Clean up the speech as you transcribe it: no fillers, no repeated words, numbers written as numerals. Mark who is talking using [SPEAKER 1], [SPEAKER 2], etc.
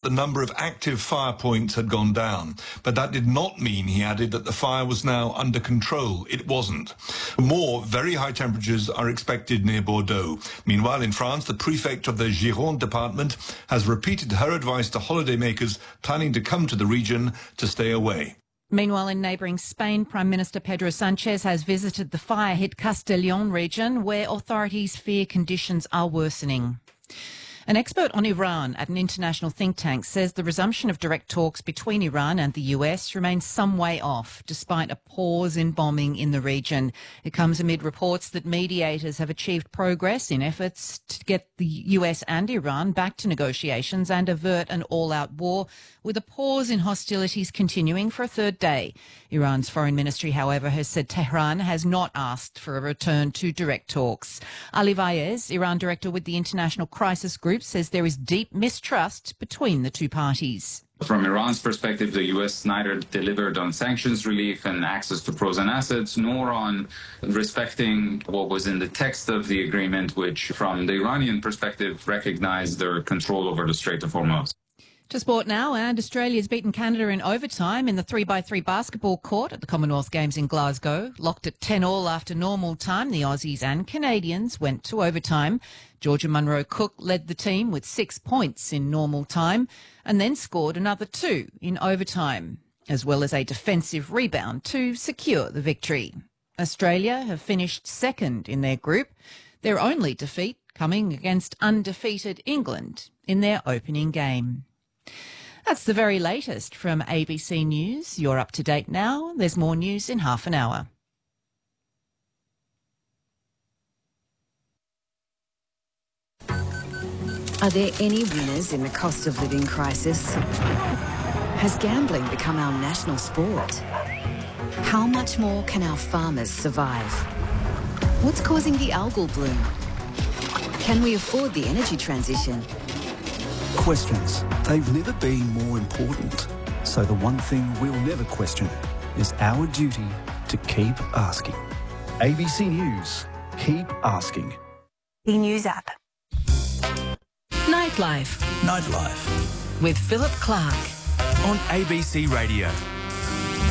[SPEAKER 1] the number of active fire points had gone down. But that did not mean, he added, that the fire was now under control. It wasn't. More very high temperatures are expected near Bordeaux. Meanwhile, in France, the prefect of the Gironde department has repeated her advice to holidaymakers planning to come to the region to stay away.
[SPEAKER 2] Meanwhile, in neighbouring Spain, Prime Minister Pedro Sanchez has visited the fire-hit Castellón region, where authorities fear conditions are worsening. An expert on Iran at an international think tank says the resumption of direct talks between Iran and the US remains some way off, despite a pause in bombing in the region. It comes amid reports that mediators have achieved progress in efforts to get the US and Iran back to negotiations and avert an all-out war, with a pause in hostilities continuing for a third day. Iran's foreign ministry, however, has said Tehran has not asked for a return to direct talks. Ali Vaez, Iran director with the International Crisis Group, says there is deep mistrust between the two parties.
[SPEAKER 3] From Iran's perspective, the U.S. neither delivered on sanctions relief and access to frozen assets, nor on respecting what was in the text of the agreement, which, from the Iranian perspective, recognized their control over the Strait of Hormuz.
[SPEAKER 2] To sport now, and Australia's beaten Canada in overtime in the 3x3 basketball court at the Commonwealth Games in Glasgow. Locked at 10-all after normal time, the Aussies and Canadians went to overtime. Georgia Munro Cook led the team with 6 points in normal time and then scored another 2 in overtime, as well as a defensive rebound to secure the victory. Australia have finished second in their group, their only defeat coming against undefeated England in their opening game. That's the very latest from ABC News. You're up to date now. There's more news in half an hour.
[SPEAKER 4] Are there any winners in the cost of living crisis? Has gambling become our national sport? How much more can our farmers survive? What's causing the algal bloom? Can we afford the energy transition?
[SPEAKER 5] Questions. They've never been more important. So the one thing we'll never question is our duty to keep asking. ABC News. Keep asking.
[SPEAKER 6] The News app.
[SPEAKER 7] Nightlife
[SPEAKER 8] Nightlife
[SPEAKER 7] with Philip Clark
[SPEAKER 8] on ABC Radio.